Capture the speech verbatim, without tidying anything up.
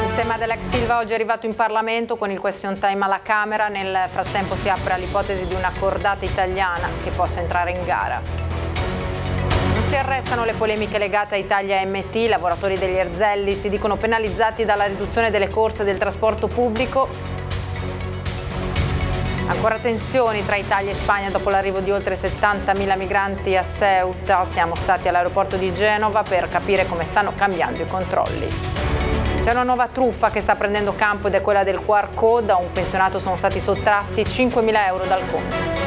Il tema dell'ex Silva oggi è arrivato in Parlamento con il question time alla Camera. Nel frattempo si apre all'ipotesi di una cordata italiana che possa entrare in gara. Non si arrestano le polemiche legate a Italia M T. I lavoratori degli Erzelli si dicono penalizzati dalla riduzione delle corse del trasporto pubblico. Ancora tensioni tra Italia e Spagna dopo l'arrivo di oltre settantamila migranti a Ceuta. Siamo stati all'aeroporto di Genova per capire come stanno cambiando i controlli. C'è una nuova truffa che sta prendendo campo ed è quella del Q R code. A un pensionato sono stati sottratti cinquemila euro dal conto.